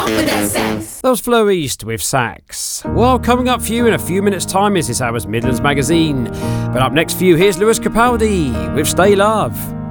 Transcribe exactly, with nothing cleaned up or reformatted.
off with that sax. That was Flo East with Sax. Well, coming up for you in a few minutes' time is this hour's Midlands Magazine. But up next for you, here's Lewis Capaldi with Stay Love.